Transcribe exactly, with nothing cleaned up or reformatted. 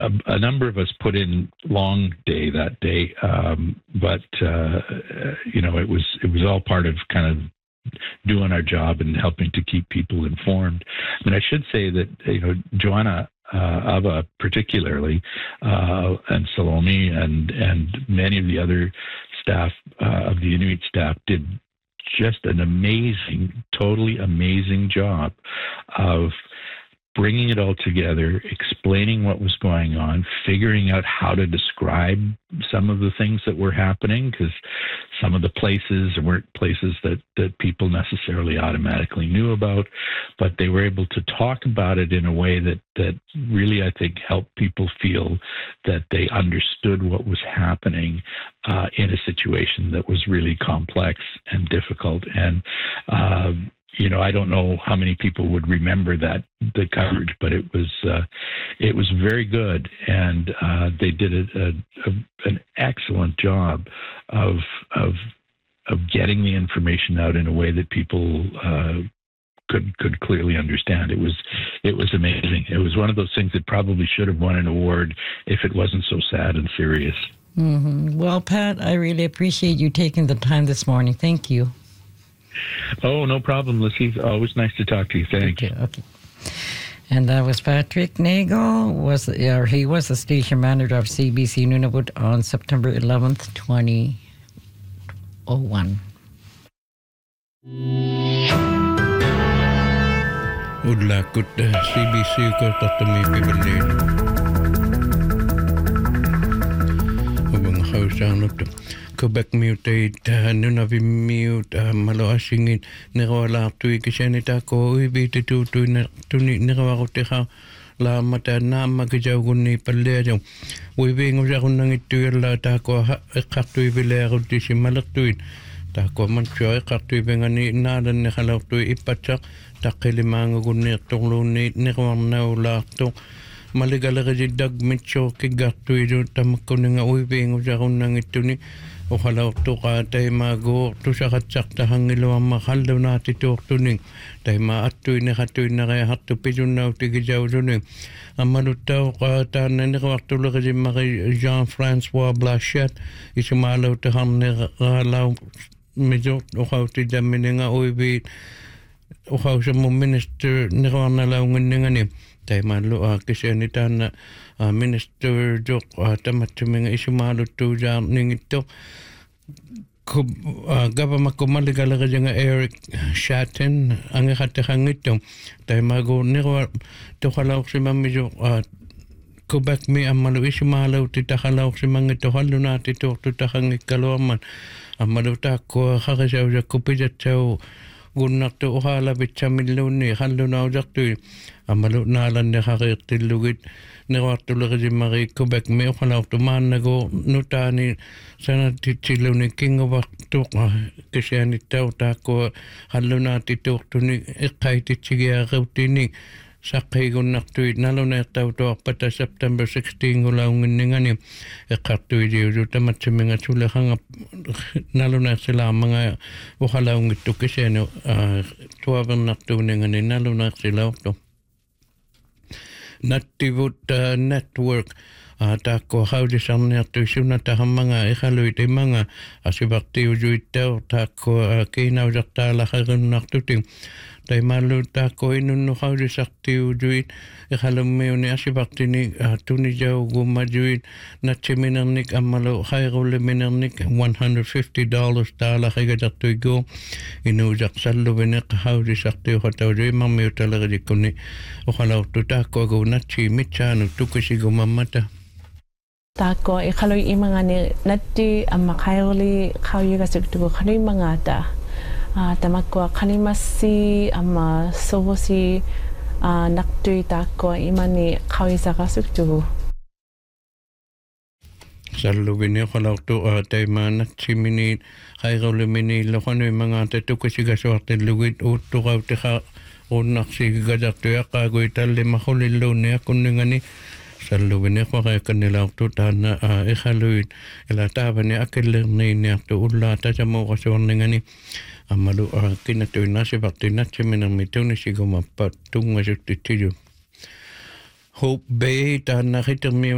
a, a number of us put in long day that day, um, but uh, you know, it was it was all part of kind of doing our job and helping to keep people informed. And I should say that you know, Joanna uh, Ava particularly, uh, and Salome and and many of the other staff uh, of the Inuit staff did just an amazing, totally amazing job of bringing it all together, explaining what was going on, figuring out how to describe some of the things that were happening, because some of the places weren't places that, that people necessarily automatically knew about, but they were able to talk about it in a way that, that really, I think, helped people feel that they understood what was happening uh, in a situation that was really complex and difficult. And uh, You know, I don't know how many people would remember that the coverage, but it was uh, it was very good, and uh, they did a, a, a, an excellent job of of of getting the information out in a way that people uh, could could clearly understand. It was it was amazing. It was one of those things that probably should have won an award if it wasn't so sad and serious. Mm-hmm. Well, Pat, I really appreciate you taking the time this morning. Thank you. Oh, no problem, Lissy. Always nice to talk to you. Thanks. Okay, okay. And that was Patrick Nagel. Was or he was the station manager of C B C Nunavut on September eleventh, twenty oh one. Udlakut C B C ko tatami pibalin. Ubang hausanot. Quebec mutate Nunavut mute malo asingin nirwala tui kisani ta ko ibi tu tu tuni nirwa te ha la mata na magjagunni pallejo we being of jagunang itu la ta ko qatui bilero ti simalatuin ta ko man choi qatui bengani na dan ne khala tu ipatcha ta qilimangu gunni toluni nirwa na la to maligalaga dag mitcho ki gatui do tamkuninga we being of jagunang ituni o hala to ka tay mago to sa katsak ta hangilo ang makaldo na tito tuning tay ma atoy na katoy na kaya hato pidyon na utigi jaw tuning ang manutaw ka ta na nakawaktulo kasi maki Jean-François Blanchet isumalaw ta ham na kalaw medyo o kaw ti dami nga uibit o kaw sa mo minister nakawang nga ni tay malo uh, kasi anita na uh, minister jok uh, tamat sa mga isumalo to dyan ning ito ko uh, gaba makumaligala ka dyan nga Eric Shatten ang ikatakang ito tay mago niko to kalaw si mamidyo uh, Quebec mi ang malo isumalo titakalaw si mga ito halo na tito tutakang ikalawaman ang malo tako kakasaw sa kupidya saw gunak to uhala bitsamilo ni halo na ujak to amalo nalan ne kakirtilugit ne wartulo kasi maki Quebec me ukhala to man nago nutani sana titsilo ni king of to kasi ani tao tako halo na titok to ni ikay titsigia kautini sakay gunak to nalo na tao to pata September sixteenth gulawngin ni ngani ikatu diyo to tamat sa mga sulakang nalo na sila mga ukhalawng ito kasi ano tuwabang nakto ni ngani nalo na sila to Nativut uh, Network uh, tako hawdi sang nato suna ta mga ikaloy te mga asibakti ujuitaw tako uh, kinaw jakta la kagun naktuting tay malu tako inun hawdi sakti ujuit ikalum meo ni asibakti ni uh, tuni jaw gumajuit na chiminarnik amalo hayrole minarnik one hundred fifty dollars tala kagajakto go inu jaksalo benek hawdi sakti ukataw joy mang meo talaga dikuni ukalaw tutako go nachi michano tukusi go mamata tako ikaloy imanga ni natti amakayoli kawyo kasugtugo kanoy mga ta uh, tamakwa kalimasi ama sohosi uh, naktuy tako imani kawyo sa kasugtugo Salo bini ukalaw to uh, tay manatsi mini kayroli mini lokanoy mga ta tukusi kaswarte lugit utukaw tika unak si gajakto ya kagoy tali makulilo niya kuningani saluwin niya kwa kaya kanila to tana ikhaluin ila taba niya akilir na niya to ula ta sa mo kaswaningani amalu kinatoy na si bakti na si minamitaw ni si gumapat tunga sa titiyo Hope Bay ta nakita mo